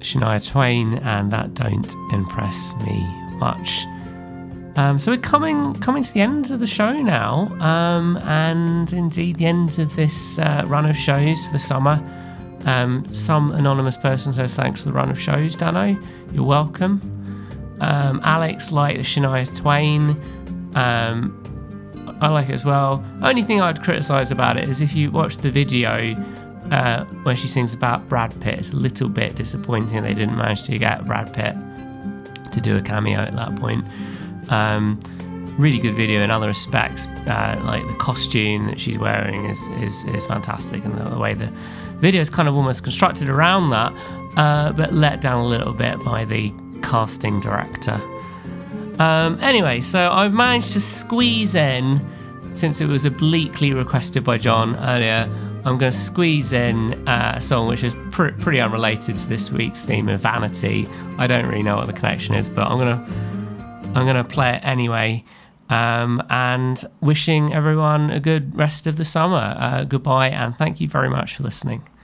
Shania Twain, and that don't impress me much. So we're coming to the end of the show now, and indeed the end of this run of shows for the summer. Some anonymous person says thanks for the run of shows, Dano. You're welcome. Alex liked the Shania Twain. I like it as well. Only thing I'd criticise about it is if you watch the video where she sings about Brad Pitt, it's a little bit disappointing they didn't manage to get Brad Pitt to do a cameo at that point. Really good video in other respects, like the costume that she's wearing is fantastic, and the way the video is kind of almost constructed around that, but let down a little bit by the casting director. Anyway, so I've managed to squeeze in, since it was obliquely requested by John earlier, I'm going to squeeze in a song which is pretty unrelated to this week's theme of vanity. I don't really know what the connection is, but I'm gonna play it anyway. And wishing everyone a good rest of the summer. Goodbye, and thank you very much for listening.